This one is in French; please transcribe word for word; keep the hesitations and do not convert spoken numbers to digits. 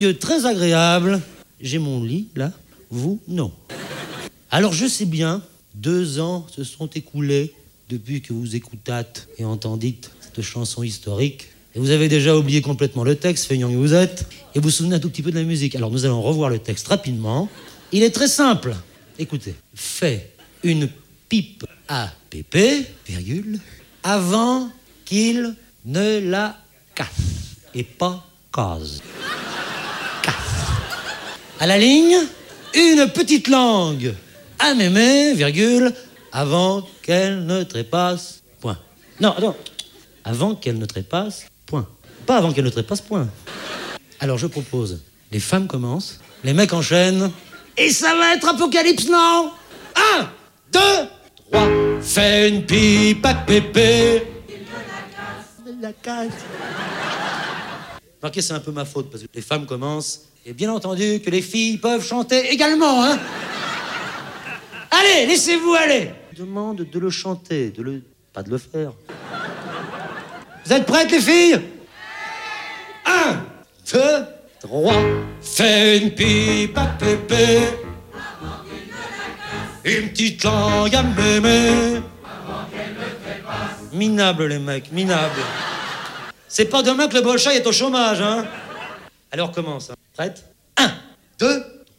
Lieu très agréable. J'ai mon lit, là. Vous, non. Alors, je sais bien, deux ans se sont écoulés depuis que vous écoutâtes et entendîtes cette chanson historique. Et vous avez déjà oublié complètement le texte, feignant que vous êtes, et vous vous souvenez un tout petit peu de la musique. Alors, nous allons revoir le texte rapidement. Il est très simple. Écoutez. Fais une pipe à Pépé, virgule, avant qu'il ne la casse. Et pas case. Casse. À la ligne, une petite langue à Mémé, virgule, avant qu'elle ne trépasse, point. Non, non, avant qu'elle ne trépasse, point. Pas avant qu'elle ne trépasse, point. Alors je propose, les femmes commencent, les mecs enchaînent, et ça va être apocalypse, non? Un, deux, trois. Fais une pipe à Pépé. Il me la casse. La casse. Remarquez, c'est un peu ma faute, parce que les femmes commencent, et bien entendu que les filles peuvent chanter également, hein. Allez, laissez-vous aller. Je demande de le chanter, de le... pas de le faire. Vous êtes prêtes, les filles? Un, deux, trois. Fais une pipe à Pépé. Avant qu'il ne la casse. Une petite langue à Mémé. Avant qu'elle ne trépasse. Minable, les mecs, minable. C'est pas demain que le Bolshoi est au chômage, hein. Alors commence, hein. Prête? Un, deux,